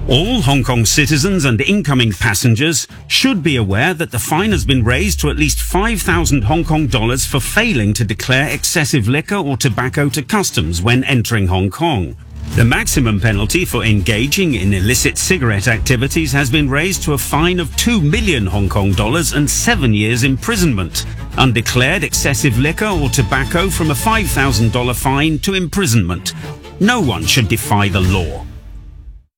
All Hong Kong citizens and incoming passengers should be aware that the fine has been raised to at least 5,000 Hong Kong dollars for failing to declare excessive liquor or tobacco to customs when entering Hong Kong. The maximum penalty for engaging in illicit cigarette activities has been raised to a fine of 2 million Hong Kong dollars and 7 years imprisonment. Undeclared excessive liquor or tobacco from a $5,000 fine to imprisonment. No one should defy the law.